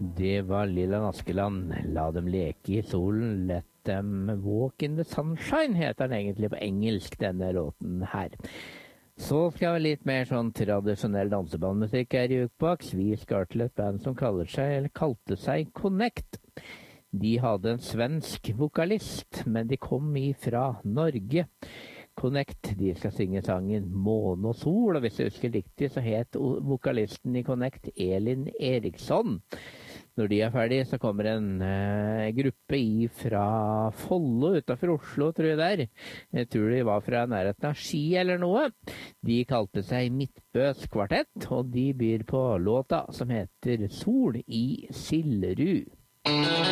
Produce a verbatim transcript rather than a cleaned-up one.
Det var Lilland Askeland. La dem leke i solen. Let them walk in the sunshine, heter den egentlig på engelsk, denne låten her. Så skal vi litt mer sånn tradisjonell dansebandmusikk her i Jukebox. Vi skal til et band som kaller seg, eller kalte seg Connect. De hadde en svensk vokalist, men de kom ifra Norge. Connect, de skal synge sangen Måne og Sol, og hvis jeg husker riktig så het vokalisten i Connect Elin Eriksson. Når de er ferdige så kommer en eh, gruppe fra Follo utenfor Oslo, tror jeg der. Jeg tror de var fra nærheten av Ski eller noe. De kalte seg Midtbøs Kvartett, og de byr på låta som heter Sol i Sillerud.